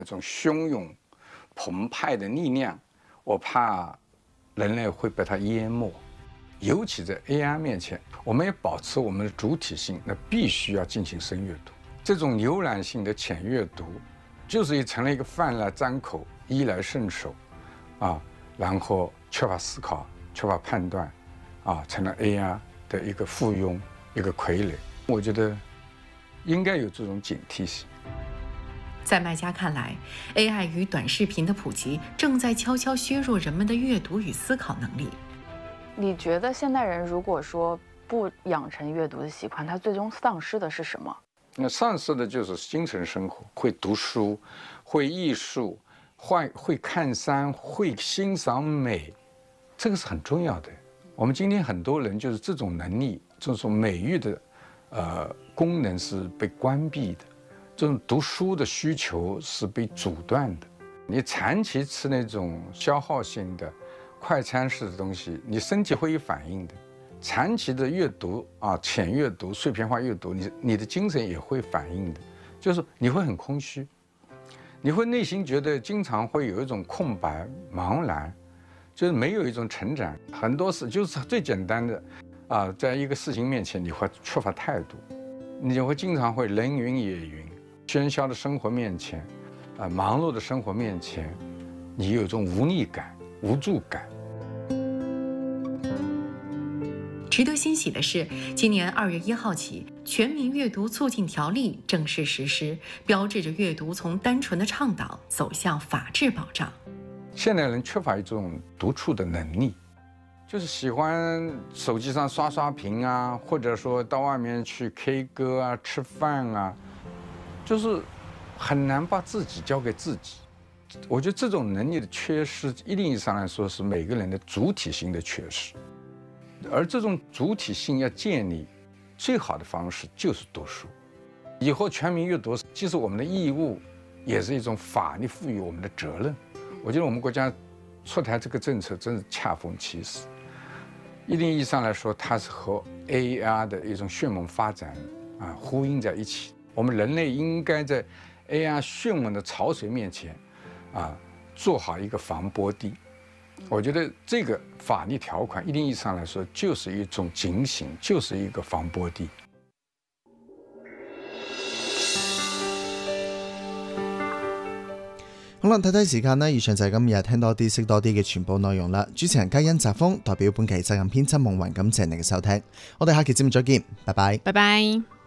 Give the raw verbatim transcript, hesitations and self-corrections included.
那种汹涌澎湃的力量，我怕人类会被它淹没。尤其在 A I 面前，我们要保持我们的主体性，那必须要进行深阅读。这种浏览性的浅阅读，就是成了一个饭来张口、衣来伸手，啊，然后缺乏思考、缺乏判断，啊，成了 A I 的一个附庸、一个傀儡。我觉得应该有这种警惕性。 在麦家看来 ，A I 与短视频的普及正在悄悄削弱人们的阅读与思考能力。 你觉得现代人如果说不养成阅读的习惯，他最终丧失的是什么？ 那丧失的就是精神生活，会读书，会艺术，会会看山，会欣赏美，这个是很重要的。我们今天很多人就是这种能力，这种美育的呃功能是被关闭的，这种读书的需求是被阻断的。你长期吃那种消耗性的快餐式的东西，你身体会有反应的。长期的阅读啊，浅阅读、碎片化阅读，你你的精神也会反应的，就是你会很空虚，你会内心觉得经常会有一种空白、茫然，就是没有一种成长。很多事就是最简单的啊，在一个事情面前，你会缺乏态度，你就会经常会人云也云。喧嚣的生活面前，啊，忙碌的生活面前，你有一种无力感、无助感。 值得欣喜的是，今年二月一号起，《全民阅读促进条例》正式实施，标志着阅读从单纯的倡导走向法治保障。 现代人缺乏一种独处的能力，就是喜欢手机上刷刷屏啊，或者说到外面去 K 歌啊、吃饭啊，就是很难把自己交给自己。我觉得这种能力的缺失，一定意义上来说是每个人的主体性的缺失。而这种主体性要建立，最好的方式就是读书。以后全民阅读既是我们的义务，也是一种法律赋予我们的责任。我觉得我们国家出台这个政策真是恰逢其时。一定意义上来说，它是和 A I 的一种迅猛发展啊呼应在一起。我们人类应该在 A I 迅猛的潮水面前啊做好一个防波堤。我觉得这个法律条款一定意义上来说就是一种警醒，就是一个防波堤。 好啦，睇睇時間呢，以上就係今日聽多啲識多啲嘅全部內容啦。主持人嘉欣澤峰代表本期責任編輯夢雲，感謝你嘅收聽。我哋下期節目再見，拜拜。 拜拜。